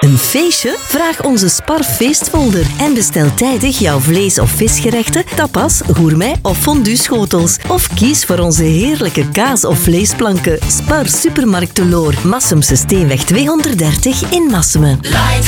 Een feestje? Vraag onze Spar feestfolder en bestel tijdig jouw vlees- of visgerechten, tapas, gourmet of fondue schotels. Of kies voor onze heerlijke kaas- of vleesplanken. Spar Supermarkt de Loor, Massumse Steenweg 230 in Massemen. Light